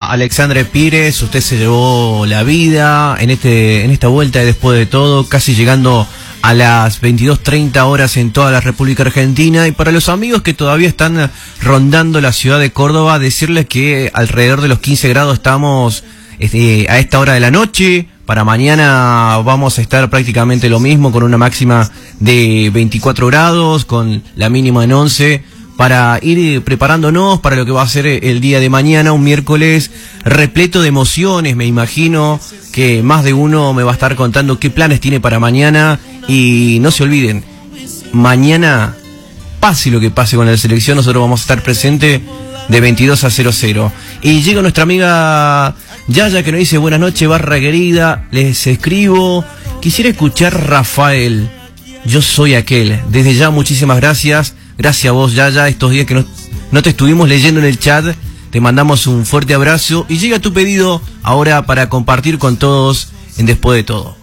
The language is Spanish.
Alexandre Pires, usted se llevó la vida en esta vuelta de Después de Todo, casi llegando a las 22:30 horas en toda la República Argentina. Y para los amigos que todavía están rondando la ciudad de Córdoba, decirles que alrededor de los 15 grados estamos a esta hora de la noche. Para mañana vamos a estar prácticamente lo mismo, con una máxima de 24 grados, con la mínima en 11, para ir preparándonos para lo que va a ser el día de mañana, un miércoles repleto de emociones. Me imagino que más de uno me va a estar contando qué planes tiene para mañana. Y no se olviden, mañana, pase lo que pase con la selección, nosotros vamos a estar presentes de 22 a 00. Y llega nuestra amiga Yaya, que nos dice: buenas noches, barra querida, les escribo, quisiera escuchar Rafael, yo soy aquel. Desde ya, muchísimas gracias. Gracias a vos, Yaya, estos días que no te estuvimos leyendo en el chat, te mandamos un fuerte abrazo. Y llega tu pedido ahora para compartir con todos en Después de Todo.